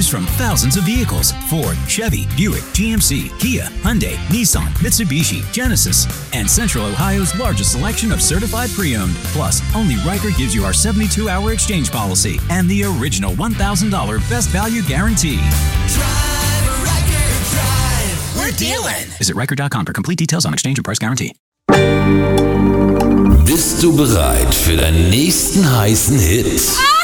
Choose from thousands of vehicles: Ford, Chevy, Buick, GMC, Kia, Hyundai, Nissan, Mitsubishi, Genesis, and Central Ohio's largest selection of certified pre-owned. Plus, only Riker gives you our 72-hour exchange policy and the original $1,000 best value guarantee. Drive, Riker, drive. We're dealing. Visit Riker.com for complete details on exchange and price guarantee. Bist du bereit für deinen nächsten heißen Hit?